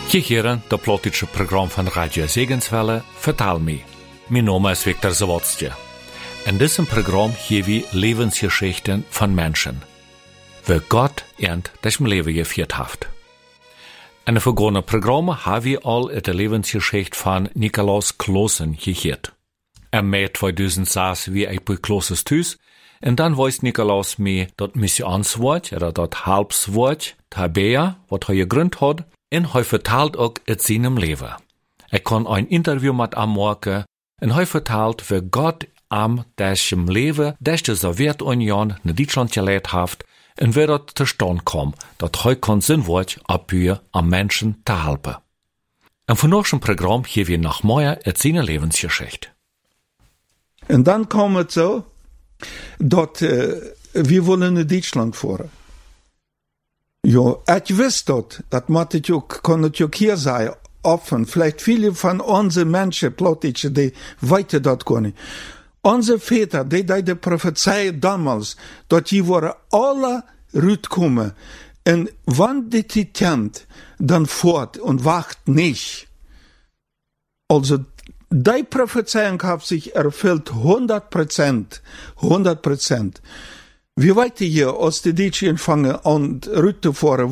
Je heren, dat plotische programma van Radio Segenswelle, Vertaal me. Mijn naam is Victor Zawodstje. In diesem Programm hier wir Lebensgeschichten von Menschen. Wie Gott ernt das Leben geführt hat. In de vergangenen Programmen haben wir al de Lebensgeschichte von Nikolaus Klossen gehört. Mei 2006 wie ich bei Klosses thuis, en dan weist Nikolaus me dat missionswoord, oder dat halpswoord, Tabea, wat hij gegründet hat, en hij vertelt ook uit zijn leven. Ik kon een interview met hem maken, en hij vertelt wie Gott am dessen leven, des de Sowjetunion naar Duitsland geleid heeft, en wie dat te stand kwam, dat hij kon zijn woord abbuien am Menschen te helpen. En vandaag een programma hier wir nog meer uit zijn levensgeschichte. En dan kwam het zo, dat we willen naar Duitsland voeren. Ja, ik wist dat moet het ook, kon het ook hier zijn, offen. Vielleicht viele von onze mensen, plotische, die weten dat kunnen. Onze väter, die de profetieën damals, dat die worden alle uitkomen. En wanneer die tent, dan voort en wacht niet. Also, die Prophezeiung hat sich erfüllt 100%. 100%. Wir weiter hier aus der Deutschen fangen an, Rüte fahren,